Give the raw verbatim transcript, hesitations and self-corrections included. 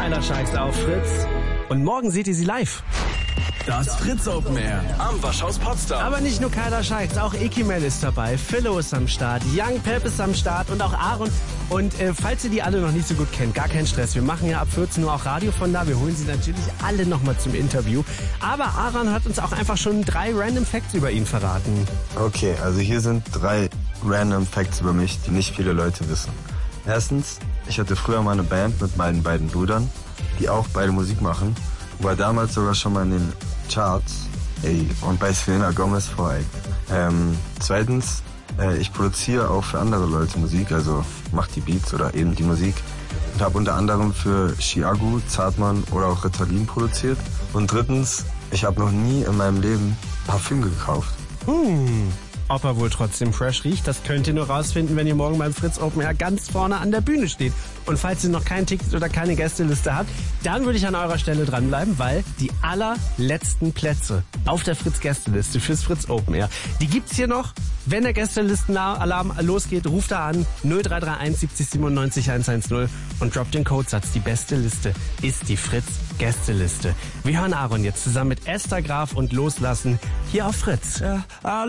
Kyla Scheiks auf Fritz. Und morgen seht ihr sie live. Das Fritz Open Air am Waschhaus Potsdam. Aber nicht nur Kyla Scheiks, auch Ekimel ist dabei, Philo ist am Start, Young Pep ist am Start und auch Aaron. Und äh, falls ihr die alle noch nicht so gut kennt, gar kein Stress. Wir machen ja ab vierzehn Uhr auch Radio von da. Wir holen sie natürlich alle nochmal zum Interview. Aber Aaron hat uns auch einfach schon drei Random Facts über ihn verraten. Okay, also hier sind drei Random Facts über mich, die nicht viele Leute wissen. Erstens, ich hatte früher mal eine Band mit meinen beiden Brüdern, die auch beide Musik machen. War damals sogar schon mal in den Charts. Ey, und bei Selena Gomez vorbei. Ähm, zweitens, äh, ich produziere auch für andere Leute Musik, also mach die Beats oder eben die Musik. Und habe unter anderem für Chiago, Zartmann oder auch Ritalin produziert. Und drittens, ich habe noch nie in meinem Leben Parfüm gekauft. Hm. Ob er wohl trotzdem fresh riecht, das könnt ihr nur rausfinden, wenn ihr morgen beim Fritz Open Air ganz vorne an der Bühne steht. Und falls ihr noch kein Ticket oder keine Gästeliste habt, dann würde ich an eurer Stelle dranbleiben, weil die allerletzten Plätze auf der Fritz Gästeliste fürs Fritz Open Air, die gibt's hier noch. Wenn der Gästelistenalarm losgeht, ruft da an null drei drei eins siebzig siebenundneunzig hundertzehn und droppt den Codesatz. Die beste Liste ist die Fritz Gästeliste. Wir hören Aaron jetzt zusammen mit Esther Graf und Loslassen hier auf Fritz. Ja,